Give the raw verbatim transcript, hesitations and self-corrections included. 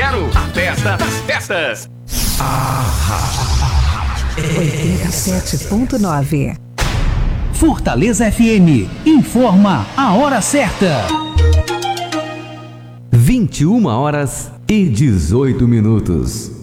quero a festa das festas. oitenta e sete ponto nove. Fortaleza F M informa a hora certa. vinte e uma horas e dezoito minutos.